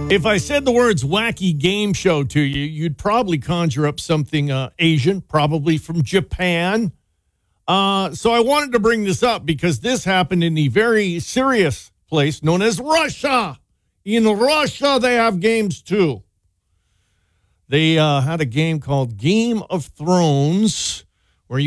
If I said the words wacky game show to you, you'd probably conjure up something Asian, probably from Japan. So I wanted to bring this up because this happened in the very serious place known as Russia. In Russia, they have games too. They had a game called Game of Thrones,